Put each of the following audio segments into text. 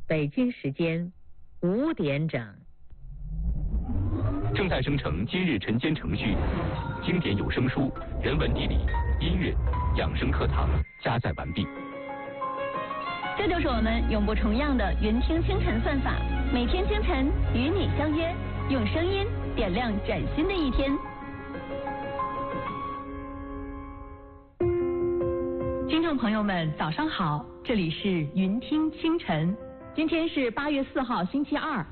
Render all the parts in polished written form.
北京时间5点整。 正在生成今日晨间程序，经典有声书、人文地理、音乐、养生课堂加载完毕。 这就是我们永不重样的云听清晨算法，每天清晨与你相约，用声音点亮崭新的一天。听众朋友们，早上好，这里是云听清晨，今天是8月4号，星期二。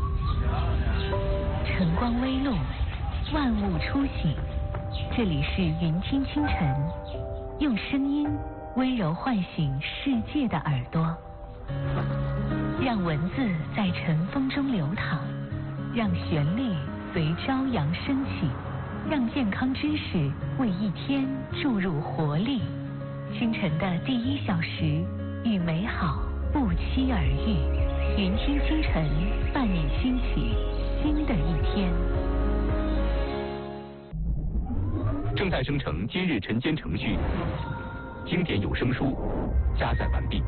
晨光微露，万物初醒，这里是云听清晨，用声音温柔唤醒世界的耳朵，让文字在晨风中流淌，让旋律随朝阳升起，让健康知识为一天注入活力。清晨的第1小时，与美好不期而遇。云听清晨，伴你兴起新的一天。 正在生成今日晨间程序，经典有声书加载完毕。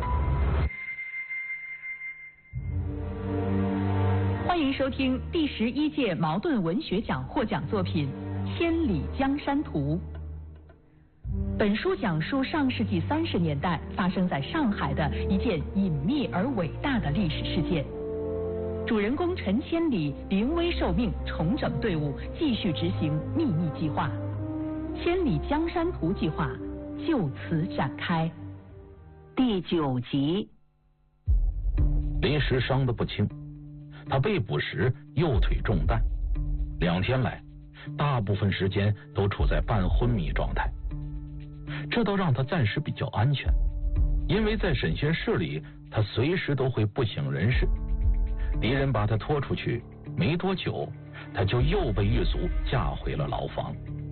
欢迎收听第11届茅盾文学奖获奖作品《千里江山图》。本书讲述上世纪30年代发生在上海的一件隐秘而伟大的历史事件。主人公陈千里临危受命，重整队伍，继续执行秘密计划。千里江山图计划就此展开。 第9集。 临时伤得不轻，他被捕时右腿中弹，2天来大部分时间都处在半昏迷状态。这倒让他暂时比较安全，因为在审讯室里他随时都会不省人事。敌人把他拖出去没多久，他就又被狱卒架回了牢房。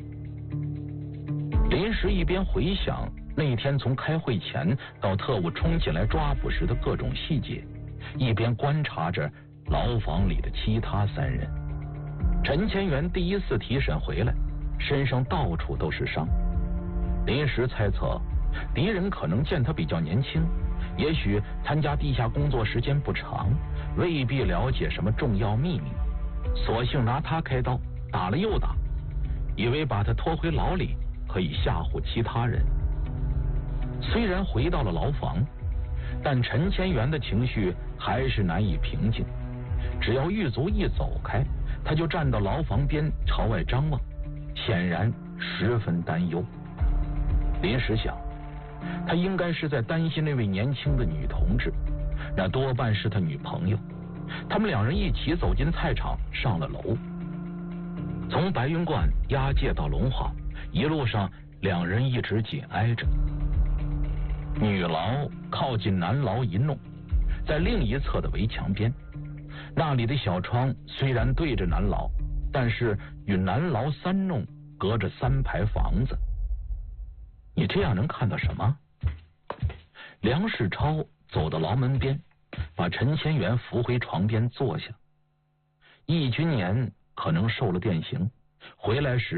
临时一边回想那天从开会前到特务冲进来抓捕时的各种细节，一边观察着牢房里的其他3人。陈千元第1次提审回来，身上到处都是伤。临时猜测，敌人可能见他比较年轻，也许参加地下工作时间不长，未必了解什么重要秘密，索性拿他开刀，打了又打，以为把他拖回牢里可以吓唬其他人。虽然回到了牢房，但陈千元的情绪还是难以平静。只要狱卒一走开，他就站到牢房边朝外张望，显然十分担忧。临时想，他应该是在担心那位年轻的女同志，那多半是他女朋友。他们2人一起走进菜场，上了楼。从白云观押解到龙华，一路上2人一直紧挨着。女牢靠近男牢一弄，在另一侧的围墙边，那里的小窗虽然对着男牢，但是与男牢3弄隔着3排房子。你这样能看到什么？梁世超走到牢门边，把陈千元扶回床边坐下。易君年可能受了电刑，回来时